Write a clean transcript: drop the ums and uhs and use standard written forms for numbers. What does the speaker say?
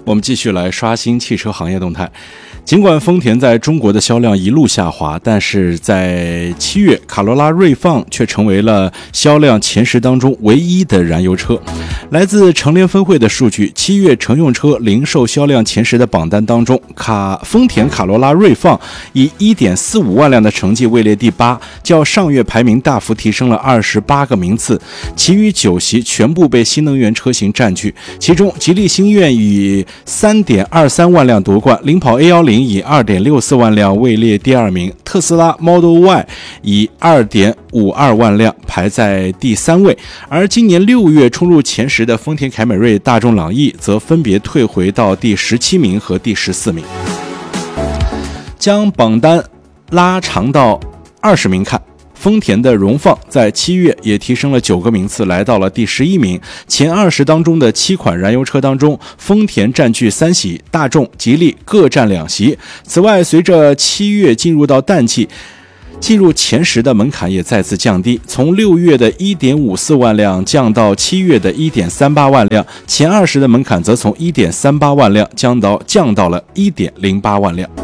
我们继续来刷新汽车行业动态。尽管丰田在中国的销量一路下滑，但是在7月，卡罗拉锐放却成为了销量前10当中唯一的燃油车。来自成联分会的数据，7月乘用车零售销量前10的榜单当中，丰田卡罗拉锐放以 1.45 万辆的成绩位列第8，较上月排名大幅提升了28个名次，其余9席全部被新能源车型占据。其中，吉利星越以 3.23 万辆夺冠，领跑 A10以 2.64 万辆位列第2名，特斯拉 Model Y 以 2.52 万辆排在第3位，而今年6月冲入前10的丰田凯美瑞、大众朗逸则分别退回到第17名和第14名。将榜单拉长到20名看，丰田的荣放在7月也提升了9个名次，来到了第11名。前20当中的7款燃油车当中，丰田占据3席，大众、吉利各占2席。此外，随着7月进入到淡季，进入前10的门槛也再次降低，从6月的 1.54 万辆降到7月的 1.38 万辆，前20的门槛则从 1.38 万辆降到了 1.08 万辆。